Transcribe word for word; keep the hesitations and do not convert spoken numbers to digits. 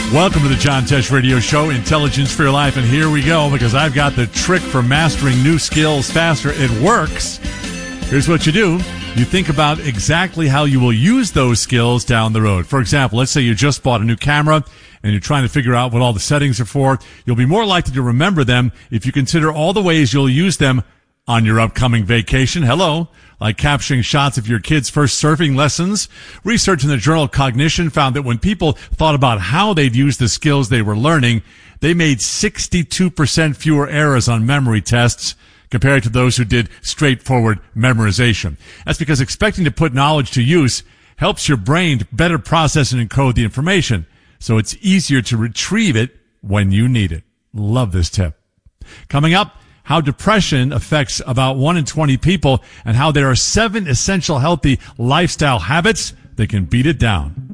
Welcome to the John Tesh Radio Show, Intelligence for Your Life. And here we go, because I've got the trick for mastering new skills faster. It works. Here's what you do. You think about exactly how you will use those skills down the road. For example, let's say you just bought a new camera and you're trying to figure out what all the settings are for. You'll be more likely to remember them if you consider all the ways you'll use them on your upcoming vacation. Hello. Like capturing shots of your kids' first surfing lessons. Research in the journal Cognition found that when people thought about how they'd use the skills they were learning, they made sixty-two percent fewer errors on memory tests compared to those who did straightforward memorization. That's because expecting to put knowledge to use helps your brain better process and encode the information, so it's easier to retrieve it when you need it. Love this tip. Coming up, how depression affects about one in twenty people and how there are seven essential healthy lifestyle habits that can beat it down.